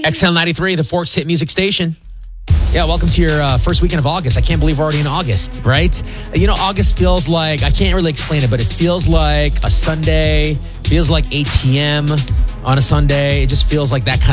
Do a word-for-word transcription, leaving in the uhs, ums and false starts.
X L ninety-three, the Forks Hit Music Station. Yeah, welcome to your uh, first weekend of August. I can't believe we're already in August, right? You know, August feels like, I can't really explain it, but it feels like a Sunday, feels like eight p.m. on a Sunday. It just feels like that kind of